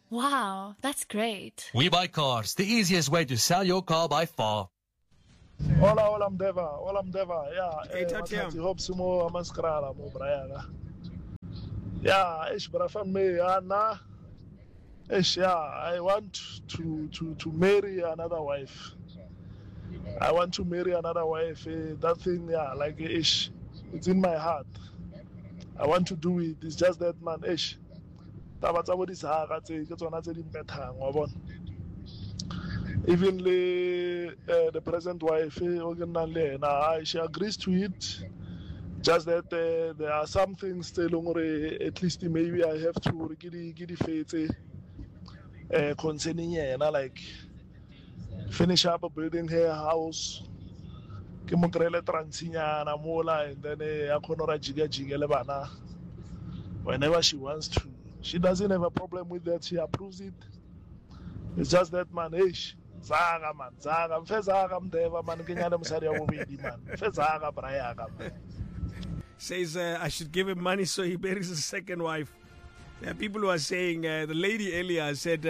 Wow, that's great. We Buy Cars, the easiest way to sell your car by far. Hola Mdeva. Hey, Tatiam. Hope sumo amaskrala mo brayana. Yeah, ish brafan me ana. Ish I want to marry another wife. I want to marry another wife. That thing, like ish, it's in my heart. I want to do it. It's just that man, ish. Even the present wife, she agrees to it. Just that there are some things still, at least maybe I have to get faith concerning her, like finish up building her house. And then whenever she wants to. She doesn't have a problem with that. She approves it. It's just that man, Zaga man. Mfezaga Mdeva man. Kenyana msari ya mubidi man. Mfezaga brayaga man. Says I should give him money so he marries a second wife. There are people who are saying the lady earlier said,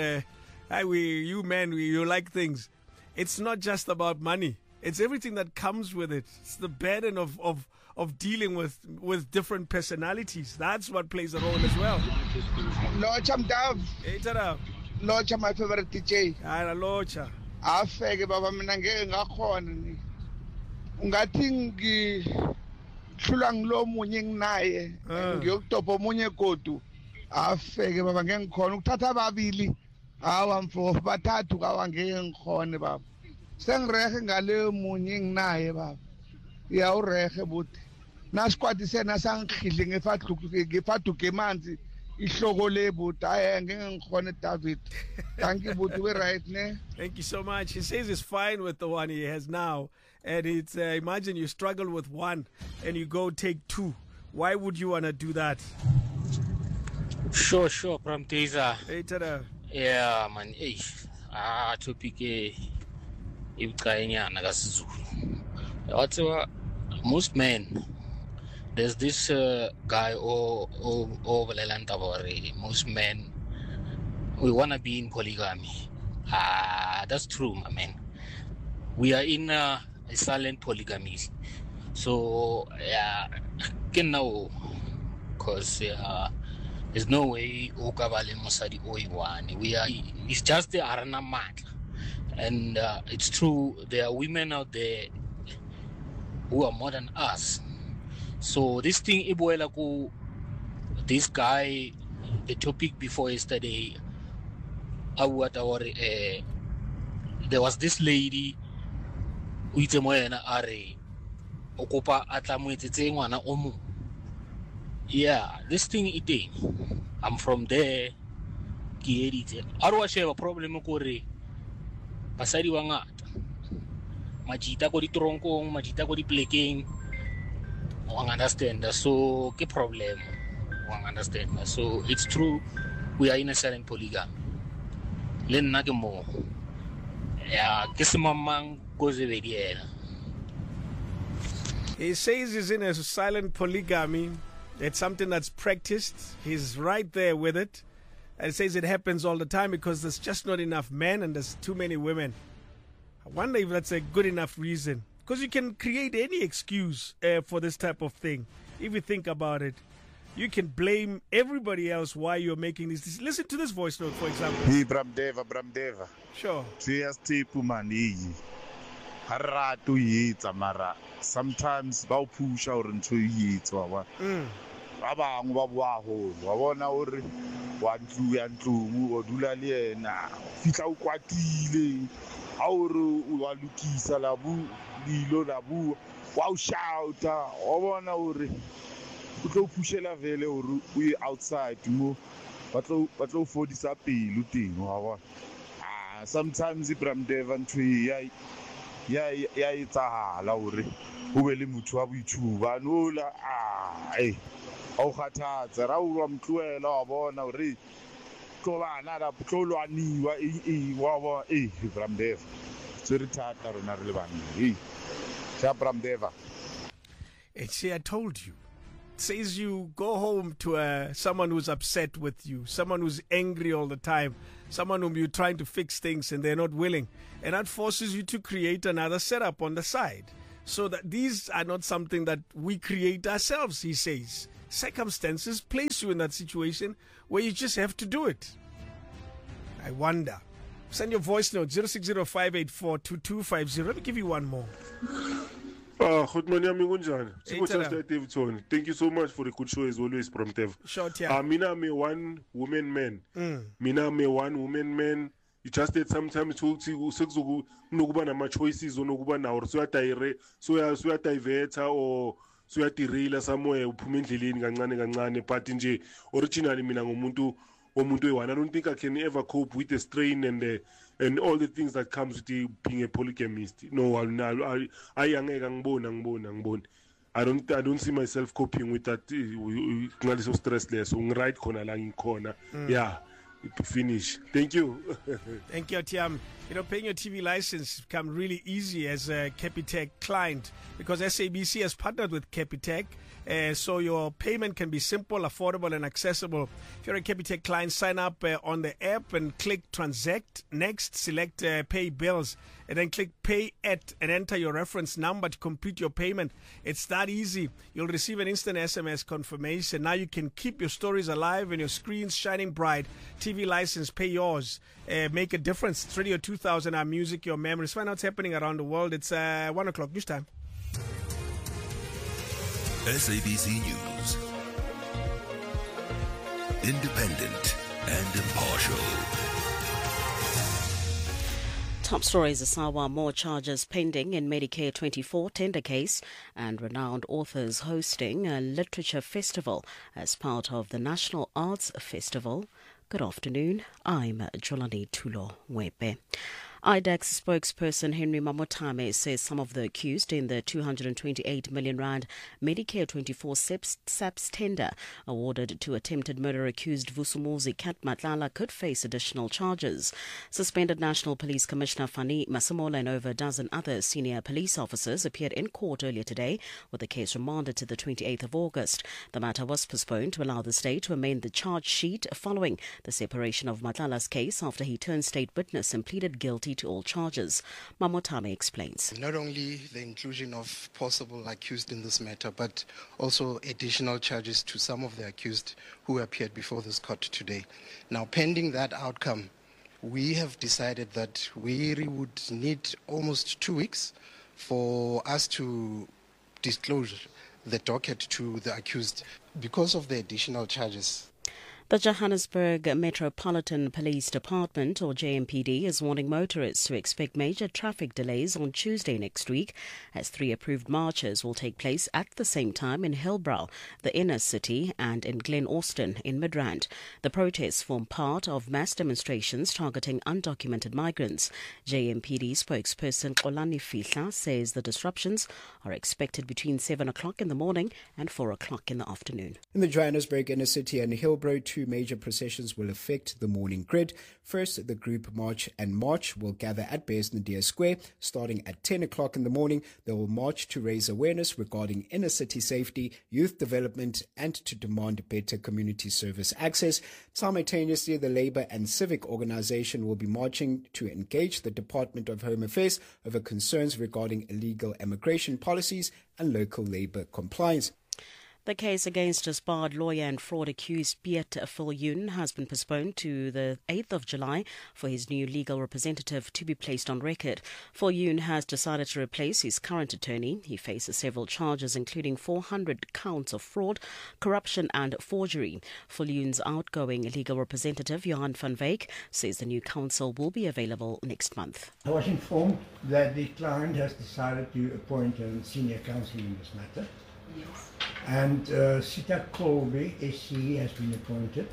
you like things. It's not just about money. It's everything that comes with it. It's the burden of dealing with different personalities. That's what plays a role as well. Locha Mdav. Hey, tada. Locha, my favorite DJ. Ara Locha. Afeke baba mina ngeke ngakhona ni. Ungathi ngihlula ngilo munye nginaye. Ngiyokutopha omunye godu. Afeke baba ngeke ngikhona ukuthatha ababili. Hawa mfo bathathu kawa ngeke ngikhone baba. Sengirehe ngale munye nginaye baba. Ya urehe buti. Nasikwatise nasangkhidle ngefaduke emanzi ihloko le buti aye ngeke ngikhone David. Thank you buti, we right ne. Thank you so much. He says he's fine with the one he has now, and it's imagine you struggle with one and you go take two. Why would you want to do that? Sure, from Teza. Hey, tada. Yeah, man. Topic ibukanyana kaSizulu. Whatever, most men, there's this guy most men, we want to be in polygamy. That's true, my man. We are in a silent polygamy. So, can know, because there's no way Okabale Mosadi Oiwani. It's just the Arana mat. And it's true, there are women out there who are more than us. So this thing, this guy, the topic before yesterday, there was this lady yeah, this thing I'm from there. I don't have a problem with basadi wa ngata majita ko ditoronkong majita ko diplekeng o understand, so ke problem o understand. So it's true, we are in a silent polygamy le nna ke mo ke semamang go ze bediela. He says he's in a silent polygamy. It's something that's practiced. He's right there with it. And says it happens all the time because there's just not enough men and there's too many women. I wonder if that's a good enough reason. Because you can create any excuse for this type of thing. If you think about it, you can blame everybody else why you're making this. Listen to this voice note, for example. Hey, Bramdeva. Sure. Haratu yitsa mara sometimes ba pusha or ntho yitsa wa ba bang ba bua ho wa bona hore wa ntlu ya ntlong o dula le ena fitla o kwatile ha o re wa lukisa la bu dilo la bu wa o shouta o bona hore o tlo pushela vele hore o outside mo ba tlo fodisa pelo teng wa bona sometimes Bramdeva ntho ya itsahala hore o be le motho wa boitshuba nola o kgathatsa ra o wa mtloela wa bona hore tlo bana la tlolwaniwa wa ba Bramdeva tsere thata rona re le bana sha Bramdeva. See, I told you says you go home to someone who's upset with you, someone who's angry all the time, someone whom you're trying to fix things and they're not willing. And that forces you to create another setup on the side. So that these are not something that we create ourselves, he says. Circumstances place you in that situation where you just have to do it. I wonder. Send your voice note 0605842250. Let me give you one more. Good morning, thank you so much for the good show as always from Tev. Short, yeah. Mina me one woman man. Mina me one woman man. You just that sometimes nokuba nama choices onokuba nawo so ya divert or so ya tirela somewhere uphuma endleleni kancane but nje originally mina ngomuntu omuntu I don't think I can ever cope with the strain and all the things that comes with being a polygamist. No, I don't see myself coping with that. Ngali so stressless. Right corner lang corner. Yeah. Finish. Thank you. Thank you, Tiam. You know, paying your TV license become really easy as a Capitec client because SABC has partnered with Capitec. So your payment can be simple, affordable, and accessible. If you're a Capitec client, sign up on the app and click Transact. Next, select Pay Bills, and then click Pay At and enter your reference number to complete your payment. It's that easy. You'll receive an instant SMS confirmation. Now you can keep your stories alive and your screens shining bright. TV license, pay yours. Make a difference. It's Radio 2000, our music, your memories. Find out what's happening around the world. It's 1 o'clock news time. SABC News. Independent and impartial. Top stories: Asawa, more charges pending in Medicare 24 tender case, and renowned authors hosting a literature festival as part of the National Arts Festival. Good afternoon, I'm Jolani Tulo Wepe. IDAX spokesperson Henry Mamotame says some of the accused in the 228 million rand Medicare 24 SAPS tender awarded to attempted murder accused Vusumuzi Kat Matlala could face additional charges. Suspended National Police Commissioner Fani Masemola and over a dozen other senior police officers appeared in court earlier today, with the case remanded to the 28th of August. The matter was postponed to allow the state to amend the charge sheet following the separation of Matlala's case after he turned state witness and pleaded guilty to all charges. Mamotame explains. Not only the inclusion of possible accused in this matter, but also additional charges to some of the accused who appeared before this court today. Now, pending that outcome, we have decided that we would need almost 2 weeks for us to disclose the docket to the accused because of the additional charges. The Johannesburg Metropolitan Police Department, or JMPD, is warning motorists to expect major traffic delays on Tuesday next week, as 3 approved marches will take place at the same time in Hillbrow, the inner city, and in Glen Austin in Midrand. The protests form part of mass demonstrations targeting undocumented migrants. JMPD spokesperson Xolani Fihla says the disruptions are expected between 7 o'clock in the morning and 4 o'clock in the afternoon. In the Johannesburg inner city and Hillbrow, 2 major processions will affect the morning grid. First, the group March and March will gather at Bears Nadir Square. Starting at 10 o'clock in the morning, they will march to raise awareness regarding inner city safety, youth development, and to demand better community service access. Simultaneously, the Labour and Civic Organisation will be marching to engage the Department of Home Affairs over concerns regarding illegal immigration policies and local labour compliance. The case against disbarred lawyer and fraud accused Piet Viljoen has been postponed to the 8th of July for his new legal representative to be placed on record. Viljoen has decided to replace his current attorney. He faces several charges, including 400 counts of fraud, corruption and forgery. Viljoen's outgoing legal representative, Johan van Wyk, says the new counsel will be available next month. I was informed that the client has decided to appoint a senior counsel in this matter. Yes. And Sita Colby, SC, has been appointed,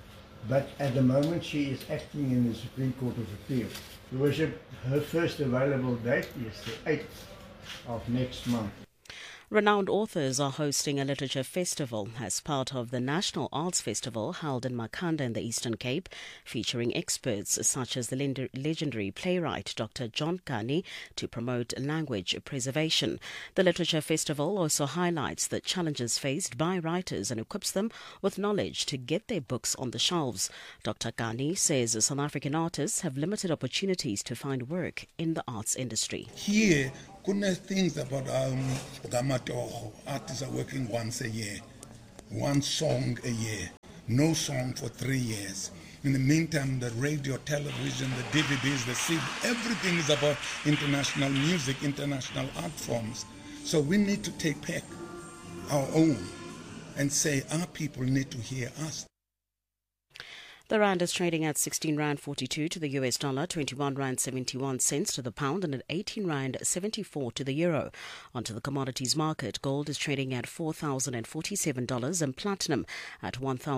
but at the moment she is acting in the Supreme Court of Appeal. Her first available date is the 8th of next month. Renowned authors are hosting a literature festival as part of the National Arts Festival held in Makhanda in the Eastern Cape, featuring experts such as the legendary playwright Dr. John Kani to promote language preservation. The literature festival also highlights the challenges faced by writers and equips them with knowledge to get their books on the shelves. Dr. Kani says South African artists have limited opportunities to find work in the arts industry. Here, goodness things about Gamatoho. Artists are working once a year, one song a year, no song for 3 years. In the meantime, the radio, television, the DVDs, the CD, everything is about international music, international art forms. So we need to take back our own and say our people need to hear us. The rand is trading at 16 rand 42 to the US dollar, 21 rand 71 cents to the pound, and at 18 rand 74 to the euro. Onto the commodities market, gold is trading at $4,047 and platinum at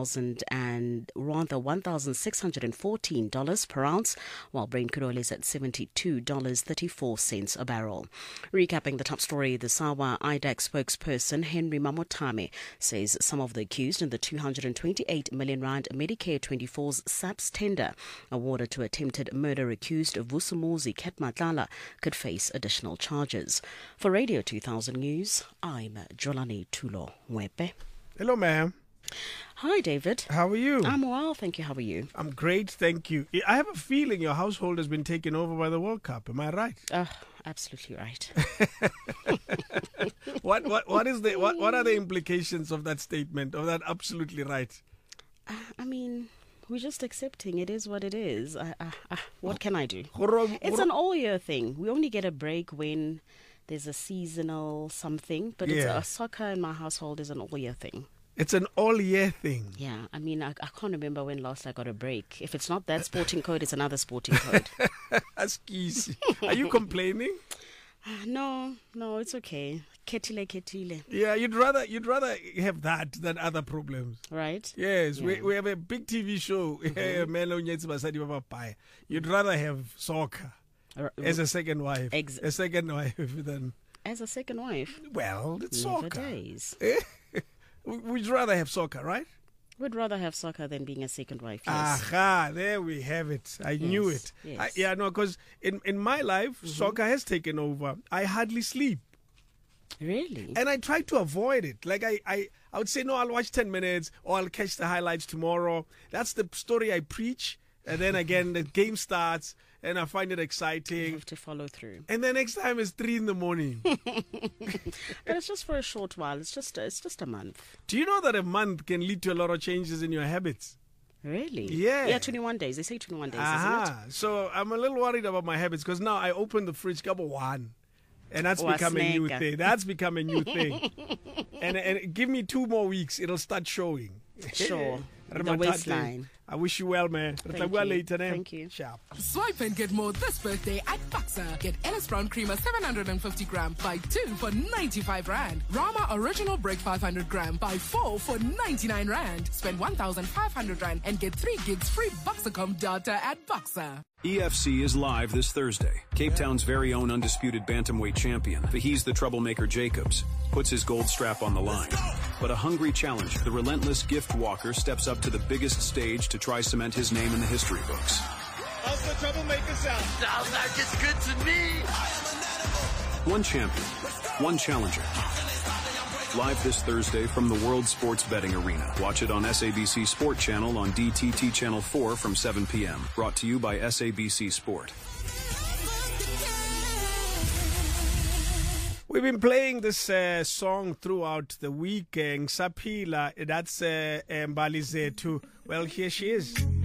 $1,614 per ounce, while Brent crude oil is at $72.34 a barrel. Recapping the top story, the SAWA IDAC spokesperson Henry Mamotame says some of the accused in the 228 million rand Medicare 24 SAPS tender awarded to attempted murder accused Vusumuzi Ketmatlala could face additional charges. For Radio 2000 News, I'm Jolani Tulo Wepe. Hello, ma'am. Hi, David. How are you? I'm well, thank you. How are you? I'm great, thank you. I have a feeling your household has been taken over by the World Cup. Am I right? Absolutely right. What are the implications of that statement, of that absolutely right? I mean, we're just accepting it is what it is. What can I do? It's an all-year thing. We only get a break when there's a seasonal something, but soccer in my household is an all-year thing. It's an all-year thing. Yeah, I mean, I can't remember when last I got a break. If it's not that sporting code, it's another sporting code. That's easy. Are you complaining? No, it's okay. Ketile. Yeah, you'd rather have that than other problems. Right? Yes, yeah. We have a big TV show. You'd rather have soccer as a second wife. A second wife than... As a second wife? Well, it's soccer. Days. We'd rather have soccer, right? We'd rather have soccer than being a second wife, yes. Aha, there we have it. I knew it. Yes. Because in my life, soccer has taken over. I hardly sleep. Really? And I try to avoid it. Like I would say, no, I'll watch 10 minutes or I'll catch the highlights tomorrow. That's the story I preach. And then again, the game starts and I find it exciting. You have to follow through. And the next time it's 3 in the morning. But it's just for a short while. It's just a month. Do you know that a month can lead to a lot of changes in your habits? Really? Yeah. Yeah, 21 days. They say 21 days, isn't it? So I'm a little worried about my habits because now I open the fridge, one. And that's become a new thing. That's become a new thing. And give me 2 more weeks, it'll start showing. Sure. The waistline. I wish you well, man. Thank you. Later, Thank you. Sharp. Swipe and get more this birthday at Boxer. Get Ellis Brown Creamer 750 gram, buy 2 for 95 rand. Rama Original Break 500 gram, buy 4 for 99 rand. Spend 1,500 rand and get 3 gigs free Boxercom data at Boxer. EFC is live this Thursday. Cape Town's very own undisputed bantamweight champion, He's the Troublemaker Jacobs, puts his gold strap on the line. But a hungry challenger, the relentless gift walker, steps up to the biggest stage to try cement his name in the history books. How's the Troublemaker sound? Sounds like it's good to me. One champion, one challenger. Live this Thursday from the World Sports Betting Arena. Watch it on SABC Sport Channel on DTT Channel 4 from 7 p.m. Brought to you by SABC Sport. We've been playing this song throughout the week. Sapila, that's Mbali Zetu. Well, here she is.